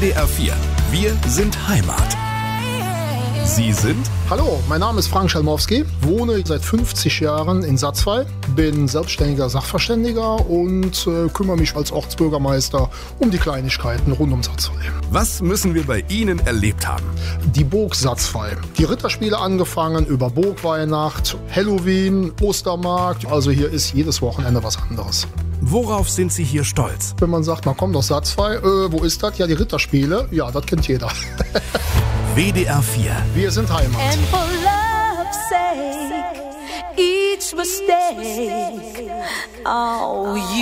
WDR 4. Wir sind Heimat. Sie sind? Hallo, mein Name ist Frank Schelmowski, wohne seit 50 Jahren in Satzwey, bin selbstständiger Sachverständiger und kümmere mich als Ortsbürgermeister um die Kleinigkeiten rund um Satzwey. Was müssen wir bei Ihnen erlebt haben? Die Burg Satzwey. Die Ritterspiele angefangen über Burgweihnacht, Halloween, Ostermarkt. Also hier ist jedes Wochenende was anderes. Worauf sind Sie hier stolz? Wenn man sagt, man kommt aus Satzwey, wo ist das? Ja, die Ritterspiele. Ja, das kennt jeder. WDR 4. Wir sind Heimat. And for love's sake, each mistake, oh,